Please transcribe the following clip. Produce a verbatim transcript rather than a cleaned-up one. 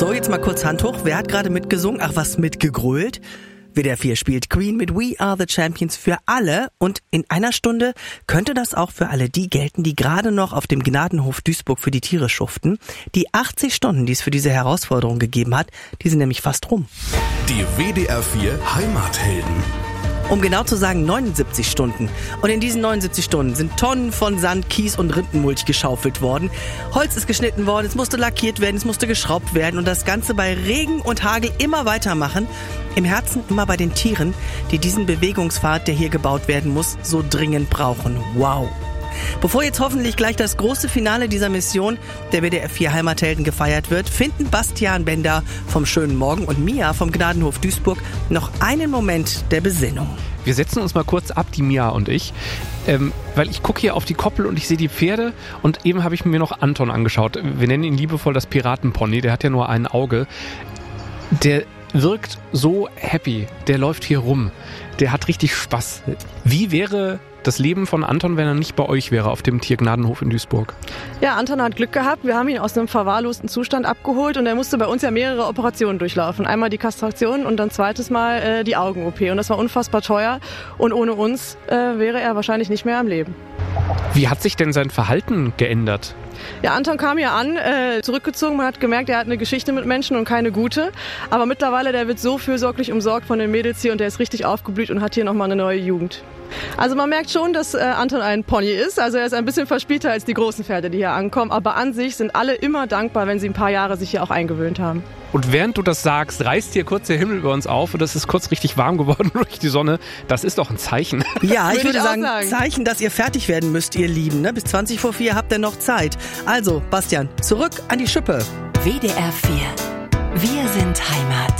So, jetzt mal kurz Hand hoch. Wer hat gerade mitgesungen? Ach, was mitgegrölt? W D R vier spielt Queen mit We Are the Champions für alle. Und in einer Stunde könnte das auch für alle die gelten, die gerade noch auf dem Gnadenhof Duisburg für die Tiere schuften. Die achtzig Stunden, die es für diese Herausforderung gegeben hat, die sind nämlich fast rum. Die W D R vier Heimathelden. Um genau zu sagen, neunundsiebzig Stunden. Und in diesen neunundsiebzig Stunden sind Tonnen von Sand, Kies und Rindenmulch geschaufelt worden. Holz ist geschnitten worden, es musste lackiert werden, es musste geschraubt werden und das Ganze bei Regen und Hagel immer weitermachen. Im Herzen immer bei den Tieren, die diesen Bewegungspfad, der hier gebaut werden muss, so dringend brauchen. Wow! Bevor jetzt hoffentlich gleich das große Finale dieser Mission der W D R vier Heimathelden gefeiert wird, finden Bastian Bender vom Schönen Morgen und Mia vom Gnadenhof Duisburg noch einen Moment der Besinnung. Wir setzen uns mal kurz ab, die Mia und ich, ähm, weil ich gucke hier auf die Koppel und ich sehe die Pferde und eben habe ich mir noch Anton angeschaut. Wir nennen ihn liebevoll das Piratenpony, der hat ja nur ein Auge. Der wirkt so happy, der läuft hier rum, der hat richtig Spaß. Wie wäre das Leben von Anton, wenn er nicht bei euch wäre, auf dem Tiergnadenhof in Duisburg? Ja, Anton hat Glück gehabt. Wir haben ihn aus einem verwahrlosten Zustand abgeholt und er musste bei uns ja mehrere Operationen durchlaufen. Einmal die Kastration und dann zweites Mal äh, die Augen-O P. Und das war unfassbar teuer und ohne uns äh, wäre er wahrscheinlich nicht mehr am Leben. Wie hat sich denn sein Verhalten geändert? Ja, Anton kam hier an, äh, zurückgezogen. Man hat gemerkt, er hat eine Geschichte mit Menschen und keine gute. Aber mittlerweile, der wird so fürsorglich umsorgt von den Mädels hier und der ist richtig aufgeblüht und hat hier nochmal eine neue Jugend. Also man merkt schon, dass äh, Anton ein Pony ist. Also er ist ein bisschen verspielter als die großen Pferde, die hier ankommen. Aber an sich sind alle immer dankbar, wenn sie ein paar Jahre sich hier auch eingewöhnt haben. Und während du das sagst, reißt dir kurz der Himmel über uns auf und es ist kurz richtig warm geworden durch die Sonne. Das ist doch ein Zeichen. Ja, ich Würde würde ich auch sagen, sagen. Zeichen, dass ihr fertig werden müsst, ihr Lieben. Ne? Bis zwanzig vor vier habt ihr noch Zeit. Also, Bastian, zurück an die Schippe. W D R vier. Wir sind Heimat.